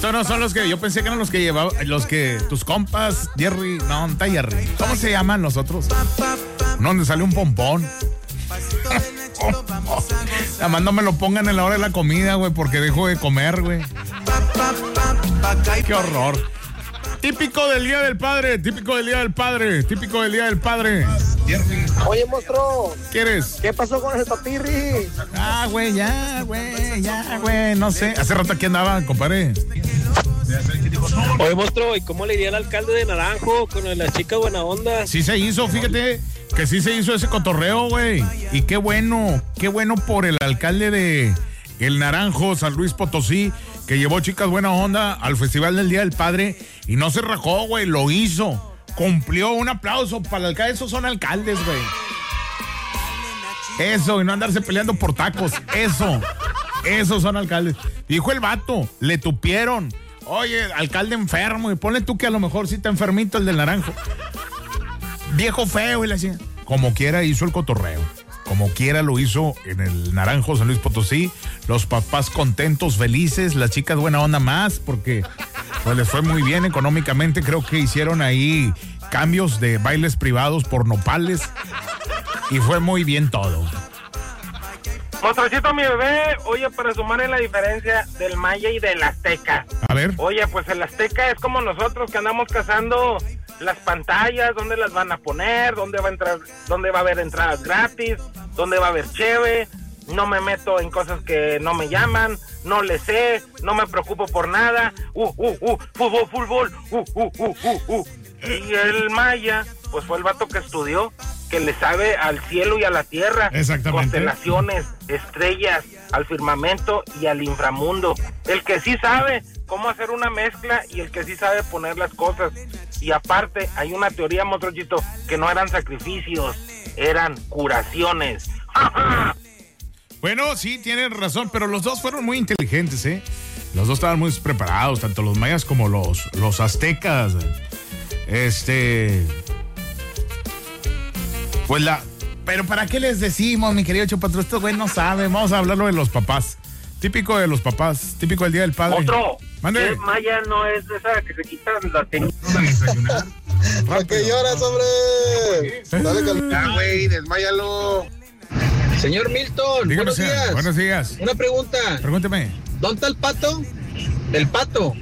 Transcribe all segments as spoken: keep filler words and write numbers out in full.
Estos no son los que, yo pensé que eran los que llevaba, los que, tus compas, Jerry, no, no está Jerry. ¿Cómo se llaman los otros? No, donde sale un pompón. Nada más no me lo pongan en la hora de la comida, güey, porque dejo de comer, güey. Qué horror. Típico del Día del Padre, típico del Día del Padre, típico del Día del Padre. Oye, monstruo. ¿Quieres? ¿Qué pasó con ese papirri? Ah, güey, ya, güey, ya, güey, no sé. Hace rato aquí andaba, compadre. Oye, monstruo, ¿y cómo le iría al alcalde de Naranjo con la chica buena onda? Sí se hizo, fíjate que sí se hizo ese cotorreo, güey. Y qué bueno, qué bueno por el alcalde de El Naranjo, San Luis Potosí, que llevó chicas buena onda al Festival del Día del Padre y no se rajó, güey, lo hizo. Cumplió. Un aplauso para el alcalde. Esos son alcaldes, güey. Eso, y no andarse peleando por tacos. Eso, esos son alcaldes. Dijo el vato, le tupieron. Oye, alcalde enfermo, y ponle tú que a lo mejor sí está enfermito el del Naranjo. Viejo feo, y le decía. Como quiera hizo el cotorreo. Como quiera lo hizo en el Naranjo, San Luis Potosí. Los papás contentos, felices, las chicas buena onda más, porque pues les fue muy bien económicamente. Creo que hicieron ahí cambios de bailes privados por nopales y fue muy bien todo. Monstruocito, mi bebé, oye, para sumar en la diferencia del maya y del azteca. A ver. Oye, pues el azteca es como nosotros que andamos cazando las pantallas, dónde las van a poner, dónde va a entrar, dónde va a haber entradas gratis, dónde va a haber cheve. No me meto en cosas que no me llaman, no le sé, no me preocupo por nada. Uh, uh, uh, fútbol, fútbol, uh, uh, uh, uh, uh. Y el maya, pues fue el vato que estudió, que le sabe al cielo y a la tierra. Exactamente. Constelaciones, estrellas, al firmamento y al inframundo. El que sí sabe cómo hacer una mezcla y el que sí sabe poner las cosas. Y aparte, hay una teoría, monstruochito, que no eran sacrificios, eran curaciones. Bueno, sí, tienen razón, pero los dos fueron muy inteligentes, ¿eh? Los dos estaban muy preparados, tanto los mayas como los, los aztecas. Este... Pues la... Pero ¿para qué les decimos, mi querido Chupatro? Estos güey no saben. Vamos a hablarlo de los papás. Típico de los papás, típico del Día del Padre. Otro. Mande. El maya no es esa que se quitan las tenis. ¿Para qué lloras, hombre? Dale, calma. Ya, güey, desmáyalo. Señor Milton, Dígame, buenos señor. días. Buenos días. Una pregunta. Pregúnteme. ¿Dónde está el pato? El pato.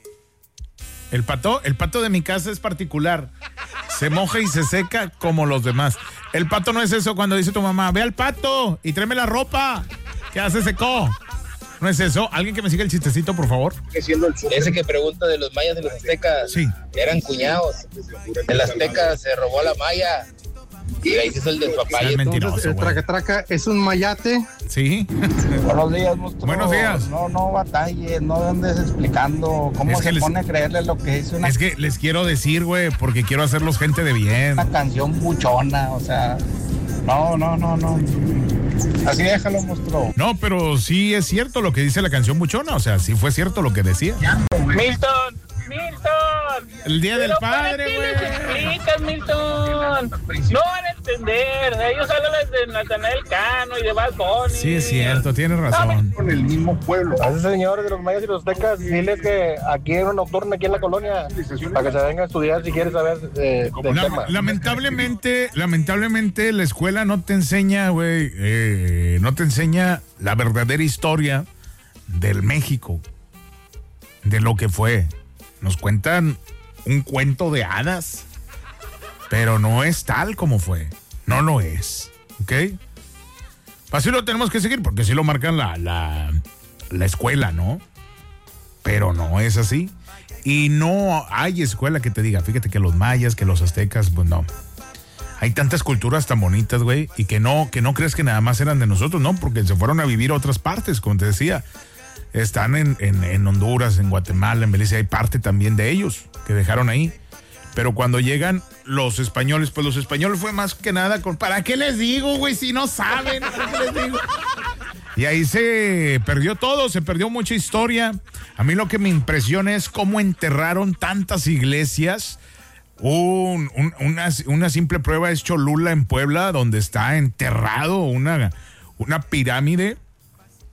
El pato, el pato de mi casa es particular. Se moja y se seca como los demás. El pato no es eso cuando dice tu mamá, ve al pato y tráeme la ropa. Que ya se secó. No es eso. ¿Alguien que me siga el chistecito, por favor? Ese que pregunta de los mayas y los aztecas. Sí. Eran cuñados. El azteca se robó a la maya. Y ahí se hizo el despapalle. Es mentiroso, El güey. traca traca es un mayate. Sí. Buenos días, monstruo. Buenos días. No, no batalles, no andes explicando cómo Es que se les- pone a creerle lo que es una, Es que les quiero decir, güey, porque quiero hacerlos gente de bien. una canción buchona, o sea, no, no, no, no. Así déjalo, monstruo. No, pero sí es cierto lo que dice la canción buchona. O sea, sí fue cierto lo que decía. Milton, Milton. El Día del Pero ¿para Padre, qué güey. les explicas, Milton? No van a entender. Ellos hablan de Natanael Cano y de Bad Bunny. Sí es cierto, tienes razón. Con el mismo pueblo. A esos señores de los mayas y los aztecas, diles que aquí hay una nocturna aquí en la colonia, para que se vengan a estudiar si quieres saber eh, del La- tema. lamentablemente, lamentablemente la escuela no te enseña, güey, eh, no te enseña la verdadera historia del México, de lo que fue. Nos cuentan un cuento de hadas, pero no es tal como fue. No lo es, ¿ok? Así lo tenemos que seguir, porque así lo marcan la, la, la escuela, ¿no? Pero no es así. Y no hay escuela que te diga, fíjate que los mayas, que los aztecas, pues no. Hay tantas culturas tan bonitas, güey, y que no, que no crees que nada más eran de nosotros, no, porque se fueron a vivir a otras partes, como te decía. Están en, en, en Honduras, en Guatemala, en Belice, hay parte también de ellos que dejaron ahí. Pero cuando llegan los españoles, pues los españoles fue más que nada con, ¿para qué les digo, güey, si no saben? ¿Para qué les digo? Y ahí se perdió todo, se perdió mucha historia. A mí lo que me impresiona es cómo enterraron tantas iglesias. Un, un, una, una simple prueba es Cholula en Puebla, donde está enterrado una, una pirámide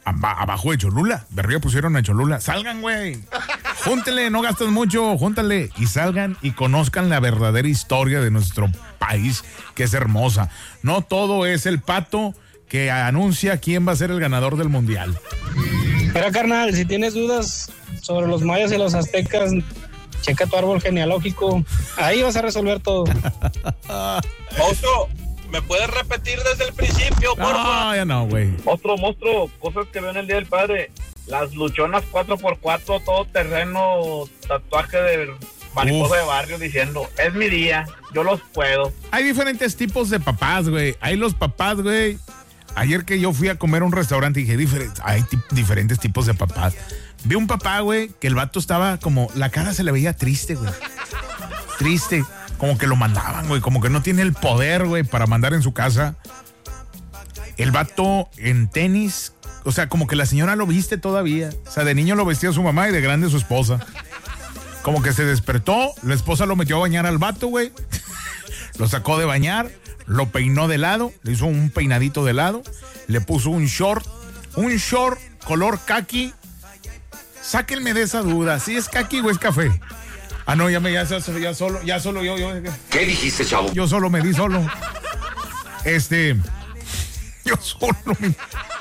abajo de Cholula. De arriba pusieron a Cholula. Salgan, güey. Júntenle, no gastas mucho, júntale. Y salgan y conozcan la verdadera historia de nuestro país, que es hermosa. No todo es el pato que anuncia quién va a ser el ganador del mundial. Pero carnal, si tienes dudas sobre los mayas y los aztecas, checa tu árbol genealógico. Ahí vas a resolver todo. Monstruo, ¿me puedes repetir desde el principio, por favor? No, ya no, güey. Monstruo, monstruo, cosas que veo en el Día del Padre. Las luchonas cuatro por cuatro, todo terreno, tatuaje de mariposa de barrio diciendo, es mi día, yo los puedo. Hay diferentes tipos de papás, güey. Hay los papás, güey. Ayer que yo fui a comer a un restaurante dije, difer- hay t- diferentes tipos de papás. Vi un papá, güey, que el vato estaba como, la cara se le veía triste, güey. Triste. Como que lo mandaban, güey. Como que no tiene el poder, güey, para mandar en su casa. El vato en tenis. O sea, como que la señora lo viste todavía. O sea, de niño lo vestía su mamá y de grande su esposa. Como que se despertó, la esposa lo metió a bañar al vato, güey. Lo sacó de bañar, lo peinó de lado, le hizo un peinadito de lado, le puso un short, un short color caqui. Sáquenme de esa duda, ¿sí es caqui o es café? Ah, no, ya me, ya, ya solo, ya solo yo, yo. ¿Qué dijiste, chavo? Yo solo me di solo. Este, yo solo me...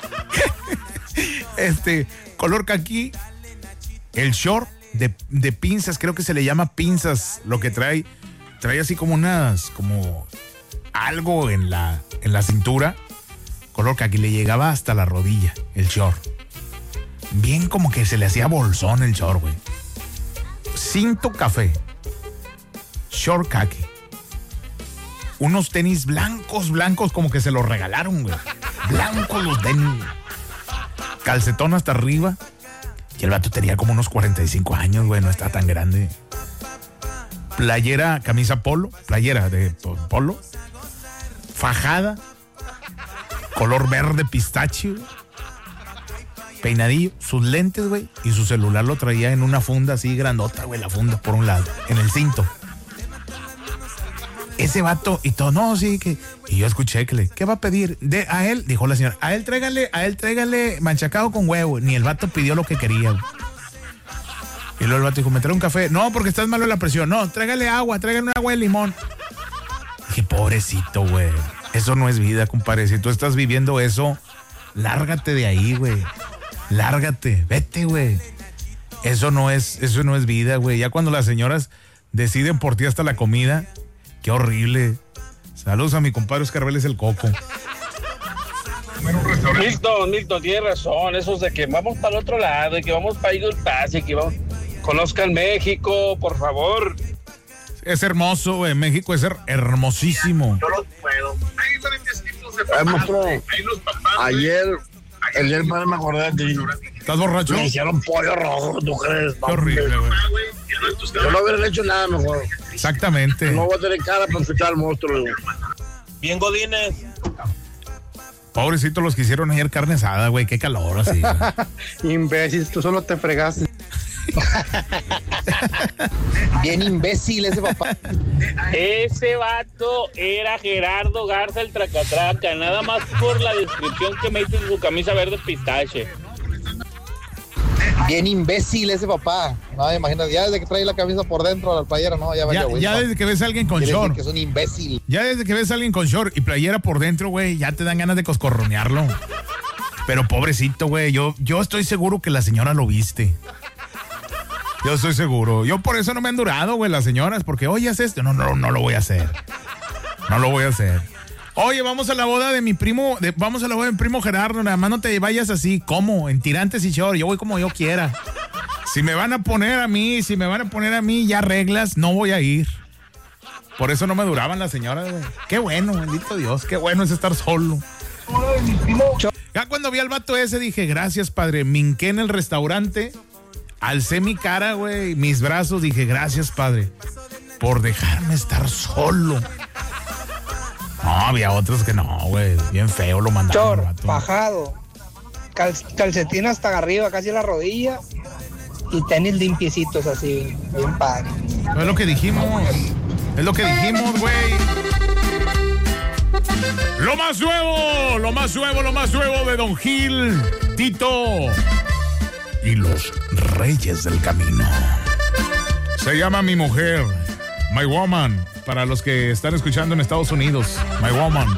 Este, color caqui, el short de, de pinzas, creo que se le llama pinzas, lo que trae, trae así como unas, como algo en la, en la cintura, color caqui, le llegaba hasta la rodilla, el short. Bien como que se le hacía bolsón el short, güey. Cinto café, short caqui, unos tenis blancos, blancos, como que se los regalaron, güey. Blancos los tenis, calcetón hasta arriba. Y el vato tenía como unos cuarenta y cinco años, güey, no está tan grande. Playera, camisa polo, playera de polo, fajada, color verde pistache, peinadillo, sus lentes, güey, y su celular lo traía en una funda así grandota, güey, la funda por un lado, en el cinto. Ese vato, y todo, no, sí, que... Y yo escuché que le, ¿qué va a pedir? De, a él, dijo la señora, a él tráigale, a él tráigale manchacado con huevo. Ni el vato pidió lo que quería, güey. Y luego el vato dijo, ¿me trae un café? No, porque estás malo en la presión. No, tráigale agua, tráigale un agua de limón. Dije, pobrecito, güey. Eso no es vida, compadre. Si tú estás viviendo eso, lárgate de ahí, güey. Lárgate, vete, güey. Eso no es, eso no es vida, güey. Ya cuando las señoras deciden por ti hasta la comida, qué horrible. Saludos a mi compadre Oscar Vélez el Coco. Milton, Milton, tiene razón. Esos de que vamos para el otro lado y que vamos para Eagle Pass y que vamos... Conozcan México, por favor. Es hermoso, güey. México es her- hermosísimo. Yo los puedo. Hay diferentes tipos de papás. Monstruo, Hay los papás. ayer, el día del padre me acordé de ti. ¿Estás borracho? Me hicieron pollo rojo, ¿tú crees? Qué horrible, güey. Yo no hubiera hecho nada mejor. Exactamente. No voy a tener cara para escuchar al monstruo. güey. Bien, Godínez. Pobrecitos los que hicieron ayer carne asada, güey. Qué calor así. Imbécil, tú solo te fregaste. Bien imbécil ese papá. Ese vato era Gerardo Garza el Tracatraca, nada más por la descripción que me hizo en su camisa verde pistache. Bien imbécil ese papá. No, imagínate, ya desde que trae la camisa por dentro de la playera, no, ya vaya, Ya, güey. ya no. desde que ves a alguien con Quiere decir short. que es un imbécil. Ya desde que ves a alguien con short y playera por dentro, güey, ya te dan ganas de coscorronearlo. Pero pobrecito, güey, yo, yo estoy seguro que la señora lo viste. Yo estoy seguro. Yo por eso no me han durado, güey, las señoras, porque, oye, haz esto. No, no, no lo voy a hacer. No lo voy a hacer. Oye, vamos a la boda de mi primo, de, vamos a la boda de mi primo Gerardo, nada más no te vayas así, ¿cómo? En tirantes y short, yo voy como yo quiera. Si me van a poner a mí, si me van a poner a mí ya reglas, no voy a ir. Por eso no me duraban las señoras, güey. Qué bueno, bendito Dios, qué bueno es estar solo. Ya cuando vi al vato ese dije, gracias, padre, me hinqué en el restaurante, alcé mi cara, güey, mis brazos, dije, gracias, padre, por dejarme estar solo. No, había otros que no, güey, bien feo lo mandaron. Chor, al vato. bajado, cal, calcetín hasta arriba, casi la rodilla, y tenis limpiecitos así, bien padre. No es lo que dijimos, es lo que dijimos, güey. Lo más nuevo, lo más nuevo, lo más nuevo de Don Gil, Tito y los Reyes del Camino. Se llama Mi Mujer, My Woman, para los que están escuchando en Estados Unidos, My Woman.